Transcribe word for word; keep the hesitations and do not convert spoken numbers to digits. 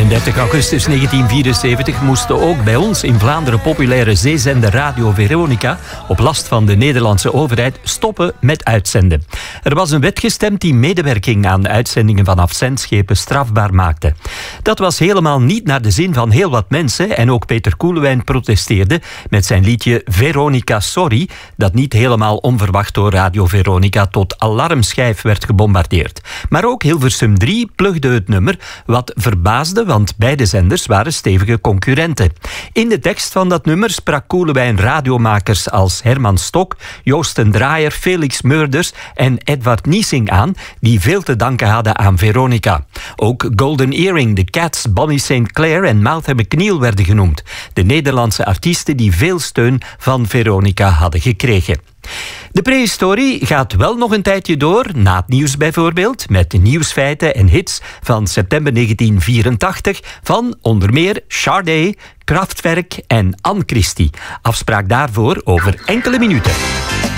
dertig augustus negentien vierenzeventig moesten ook bij ons in Vlaanderen populaire zeezender Radio Veronica op last van de Nederlandse overheid stoppen met uitzenden. Er was een wet gestemd die medewerking aan uitzendingen vanaf zendschepen strafbaar maakte. Dat was helemaal niet naar de zin van heel wat mensen en ook Peter Koelewijn protesteerde met zijn liedje Veronica Sorry, dat niet helemaal onverwacht door Radio Veronica tot alarmschijf werd gebombardeerd. Maar ook Hilversum drie plugde het nummer, wat verbaasde, want beide zenders waren stevige concurrenten. In de tekst van dat nummer sprak Koelewijn radiomakers als Herman Stok, Joost den Draaier, Felix Meurders en Edward Niesing aan, die veel te danken hadden aan Veronica. Ook Golden Earring, The Cats, Bonnie Saint Clair en Martha McNeil werden genoemd. De Nederlandse artiesten die veel steun van Veronica hadden gekregen. De prehistorie gaat wel nog een tijdje door, na het nieuws bijvoorbeeld, met de nieuwsfeiten en hits van september negentien vierentachtig van onder meer Sade, Kraftwerk en Anne Christie. Afspraak daarvoor over enkele minuten.